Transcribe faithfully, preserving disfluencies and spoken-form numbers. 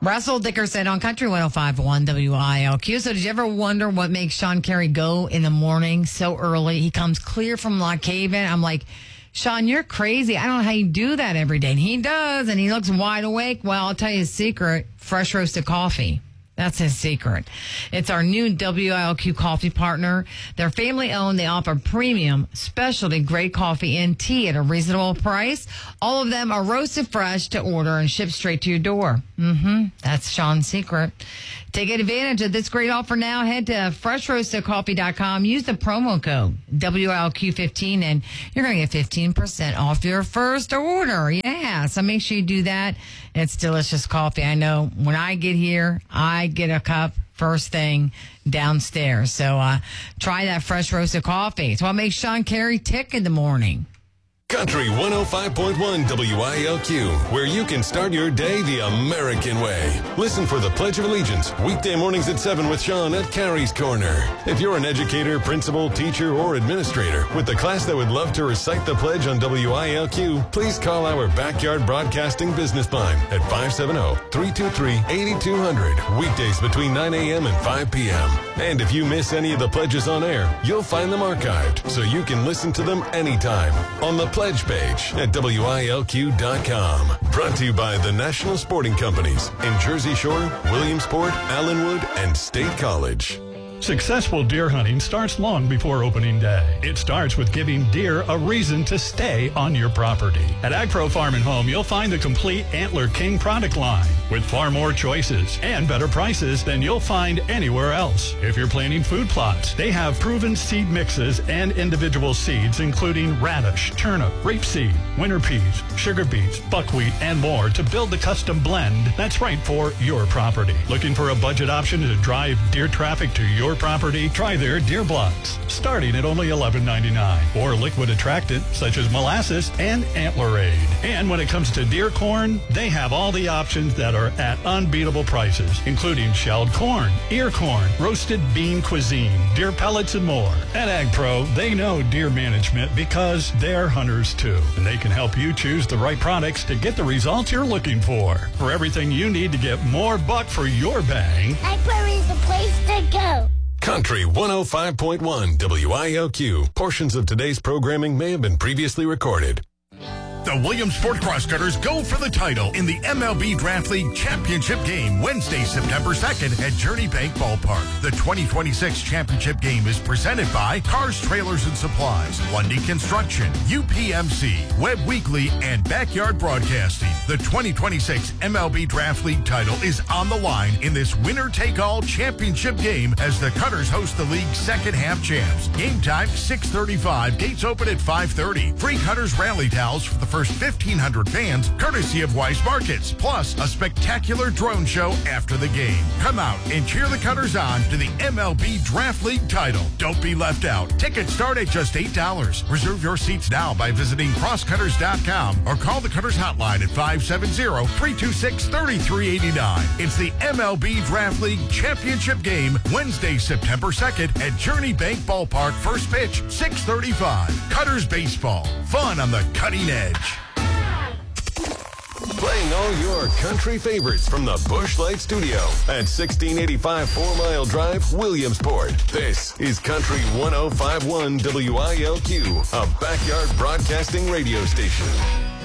Russell Dickerson on Country one oh five point one W I L Q. So did you ever wonder what makes Sean Carey go in the morning so early? He comes clear from Lock Haven. I'm like, Sean, you're crazy. I don't know how you do that every day. And he does, and he looks wide awake. Well, I'll tell you a secret, fresh roasted coffee. That's his secret. It's our new W I L Q coffee partner. They're family owned. They offer premium, specialty, great coffee and tea at a reasonable price. All of them are roasted fresh to order and shipped straight to your door. Mm-hmm. That's Sean's secret. Take advantage of this great offer now. Head to fresh roasted coffee dot com. Use the promo code W I L Q fifteen and you're going to get fifteen percent off your first order. Yeah, so make sure you do that. It's delicious coffee. I know when I get here, I get a cup first thing downstairs. So uh, try that fresh roasted coffee. It's what makes Sean Carey tick in the morning. Country one oh five point one W I L Q, where you can start your day the American way. Listen for the Pledge of Allegiance, weekday mornings at seven with Sean at Carrie's Corner. If you're an educator, principal, teacher, or administrator with a class that would love to recite the pledge on W I L Q, please call our Backyard Broadcasting business line at five seven zero, three two three, eight two zero zero, weekdays between nine a.m. and five p.m. And if you miss any of the pledges on air, you'll find them archived so you can listen to them anytime on the Pledge page at W I L Q dot com. Brought to you by the National Sporting Companies in Jersey Shore, Williamsport, Allenwood, and State College. Successful deer hunting starts long before opening day. It starts with giving deer a reason to stay on your property. At AgPro Farm and Home, you'll find the complete Antler King product line with far more choices and better prices than you'll find anywhere else. If you're planting food plots, they have proven seed mixes and individual seeds, including radish, turnip, rapeseed, winter peas, sugar beets, buckwheat, and more to build the custom blend that's right for your property. Looking for a budget option to drive deer traffic to your property? Try their deer blocks, starting at only eleven ninety-nine, or liquid attractant such as molasses and Antlerade. And when it comes to deer corn, they have all the options that are at unbeatable prices, including shelled corn, ear corn, roasted bean cuisine, deer pellets, and more. At AgPro, they know deer management because they're hunters too, and they can help you choose the right products to get the results you're looking for. For everything you need to get more buck for your bang, AgPro is the place to go. Country one oh five point one W I L Q. Portions of today's programming may have been previously recorded. The Williamsport Crosscutters go for the title in the M L B Draft League Championship Game Wednesday, September second at Journey Bank Ballpark. The twenty twenty-six Championship Game is presented by Cars, Trailers, and Supplies, Lundy Construction, U P M C, Web Weekly, and Backyard Broadcasting. The twenty twenty-six M L B Draft League title is on the line in this winner-take-all championship game as the Cutters host the league's second half champs. Game time, six thirty-five. Gates open at five thirty. Free Cutters rally towels for the first fifteen hundred fans, courtesy of Weiss Markets, plus a spectacular drone show after the game. Come out and cheer the Cutters on to the M L B Draft League title. Don't be left out. Tickets start at just eight dollars. Reserve your seats now by visiting cross cutters dot com or call the Cutters hotline at five seven zero, three two six, three three eight nine. It's the M L B Draft League Championship Game, Wednesday, September second at Journey Bank Ballpark. First pitch, six thirty-five. Cutters baseball. Fun on the cutting edge. Playing all your country favorites from the Busch Light Studio at sixteen eighty-five Four Mile Drive, Williamsport. This is Country one oh five point one W I L Q, a backyard broadcasting radio station.